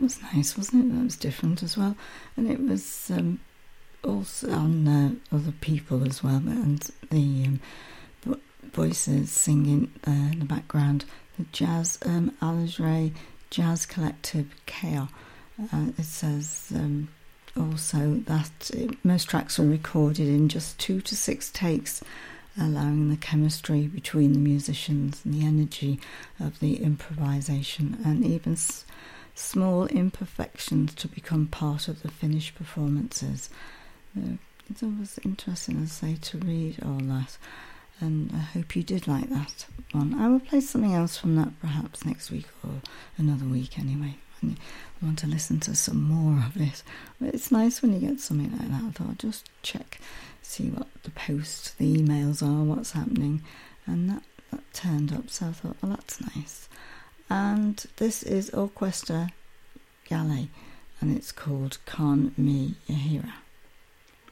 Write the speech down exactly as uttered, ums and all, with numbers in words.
was nice, wasn't it? That was different as well. And it was um, also on uh, other people as well, and the um, voices singing uh, in the background. The Jazz, um, Aligre Jazz Collective Chaos. Uh, it says um, also that it, most tracks were recorded in just two to six takes, allowing the chemistry between the musicians and the energy of the improvisation and even s- small imperfections to become part of the finished performances. Uh, it's always interesting, as I say, to read all that, and I hope you did like that one. I will play something else from that perhaps next week or another week anyway. I want to listen to some more of it. But it's nice when you get something like that. I thought I'd just check, see what the posts, the emails are, what's happening, and that, that turned up, so I thought, well, that's nice. And this is Orquesta Galle, and it's called Con Mi Yahira.